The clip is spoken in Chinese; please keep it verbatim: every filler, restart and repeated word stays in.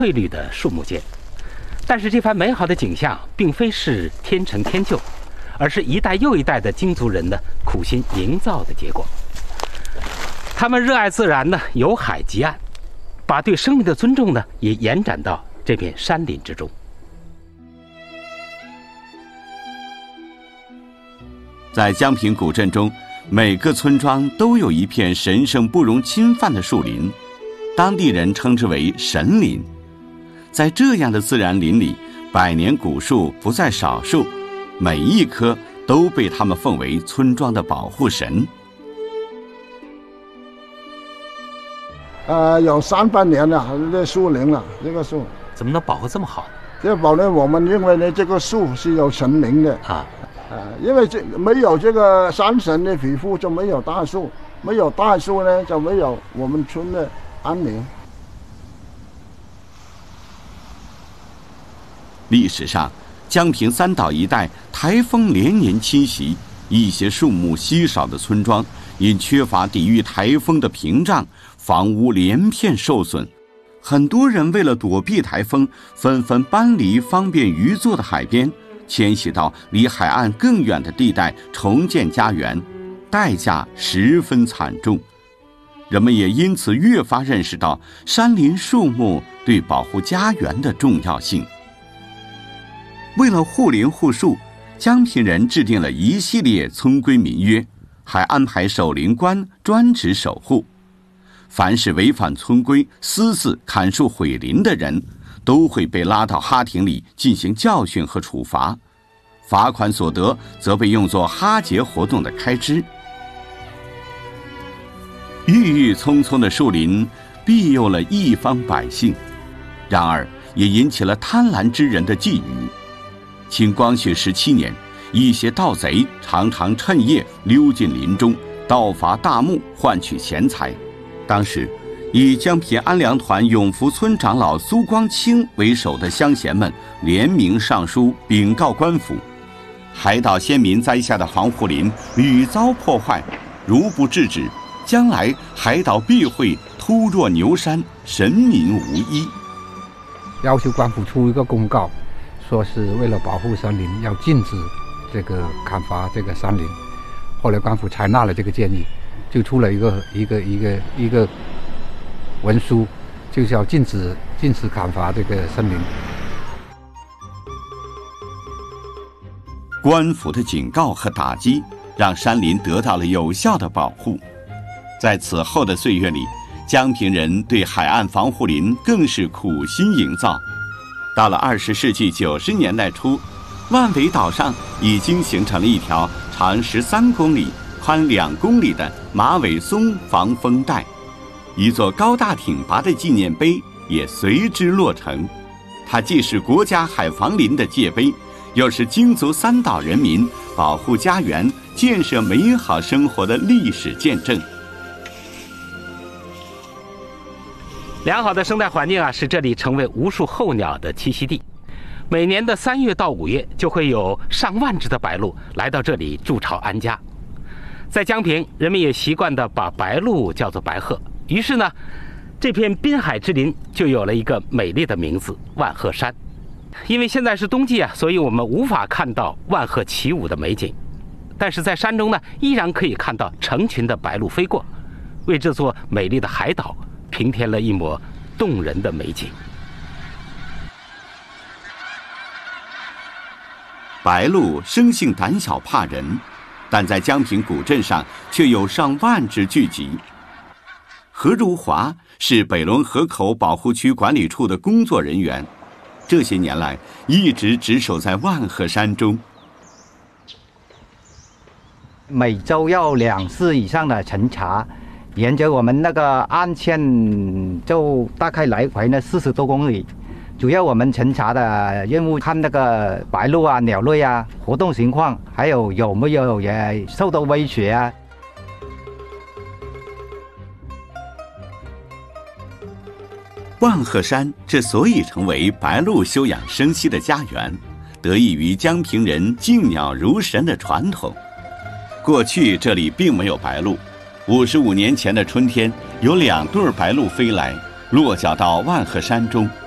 翠绿的树木间。但是这番美好的景象并非是天成天就，而是一代又一代的京族人的苦心营造的结果。他们热爱自然呢，有海及岸，把对生命的尊重呢也延展到这片山林之中。 在江平古镇中，每个村庄都有一片神圣不容侵犯的树林，当地人称之为神林。在这样的自然林里，百年古树不在少数，每一棵都被他们奉为村庄的保护神。 呃，有三百年了，这树林了，这个树怎么能保护这么好呢？ 这保呢，我们认为呢，这个树是有神灵的啊。啊，因为这没有这个山神的庇护，就没有大树，没有大树呢，就没有我们村的安宁。 历史上，江平三岛一带台风连年侵袭，一些树木稀少的村庄因缺乏抵御台风的屏障，房屋连片受损。很多人为了躲避台风，纷纷搬离方便渔作的海边，迁徙到离海岸更远的地带重建家园，代价十分惨重。人们也因此越发认识到山林树木对保护家园的重要性。为了护林护树，江平人制定了一系列村规民约，还安排守林官专职守护。凡是违反村规、私自砍树毁林的人，都会被拉到哈亭里进行教训和处罚，罚款所得则被用作哈节活动的开支。郁郁葱葱的树林庇佑了一方百姓，然而也引起了贪婪之人的觊觎。清光绪十七年，一些盗贼常常趁夜溜进林中，盗伐大木换取钱财。当时以江平安良团永福村长老苏光清为首的乡贤们联名上书禀告官府，海岛先民栽下的防护林屡遭破坏，如不制止，将来海岛必会突若牛山，神民无依。 要求官府出一个公告，说是为了保护山林，要禁止这个砍伐这个山林。后来官府采纳了这个建议，就出了一个一个一个一个文书，就是要禁止禁止砍伐这个森林。 官府的警告和打击，让山林得到了有效的保护。在此后的岁月里，江平人对海岸防护林更是苦心营造。到了二十世纪九十年代初，万尾岛上已经形成了一条长十三公里、宽两公里的马尾松防风带，一座高大挺拔的纪念碑也随之落成。它既是国家海防林的界碑，又是京族三岛人民保护家园、建设美好生活的历史见证。 良好的生态环境啊，使这里成为无数候鸟的栖息地。每年的三月到五月，就会有上万只的白鹭来到这里筑巢安家。在江平，人们也习惯地把白鹭叫做白鹤，于是呢，这片滨海之林就有了一个美丽的名字——万鹤山。因为现在是冬季啊，所以我们无法看到万鹤起舞的美景，但是在山中呢，依然可以看到成群的白鹭飞过，为这座美丽的海岛平添了一抹动人的美景。 白鹭生性胆小怕人，但在江平古镇上却有上万只聚集。何如华是北仑河口保护区管理处的工作人员，这些年来一直值守在万鹤山中。 每周要两次以上的巡查，沿着我们那个岸线就大概来回呢四十多公里。主要我们巡查的任务看那个白鹭啊、鸟类啊活动情况，还有有没有也受到威胁啊。 万鹤山之所以成为白鹭休养生息的家园，得益于江平人敬鸟如神的传统。过去这里并没有白鹭，五十五年前的春天，有两对白鹭飞来，落脚到万鹤山中。